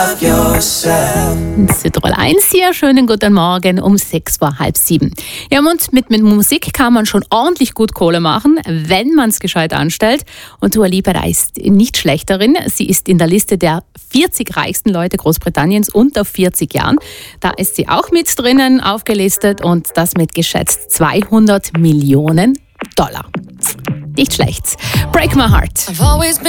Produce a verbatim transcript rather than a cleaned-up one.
Südtirol eins hier, schönen guten Morgen um sechs vor halb sieben. Ja, und mit, mit Musik kann man schon ordentlich gut Kohle machen, wenn man es gescheit anstellt. Und Dua Lipa da ist nicht schlecht darin. Sie ist in der Liste der vierzig reichsten Leute Großbritanniens unter vierzig Jahren. Da ist sie auch mit drinnen aufgelistet und das mit geschätzt zweihundert Millionen Dollar. Nicht schlecht. Break My Heart.